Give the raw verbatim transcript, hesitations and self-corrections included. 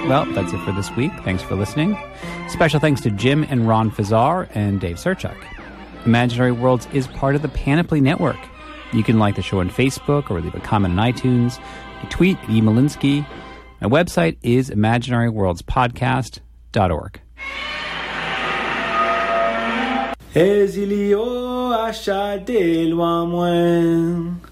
Well, that's it for this week. Thanks for listening. Special thanks to Jim and Ron Fazar and Dave Serchuk. Imaginary Worlds is part of the Panoply Network. You can like the show on Facebook or leave a comment on iTunes. You tweet at E. Malinsky. My website is imaginary worlds podcast dot org. Ezilio ashadel wamwen.